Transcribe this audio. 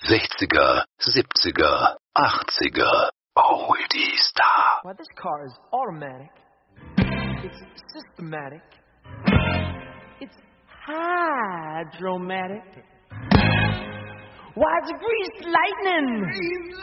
60er, 70er, 80er. Oldie-Star. Why, this car is automatic. It's systematic. It's hydromatic. Why, it's greased lightning.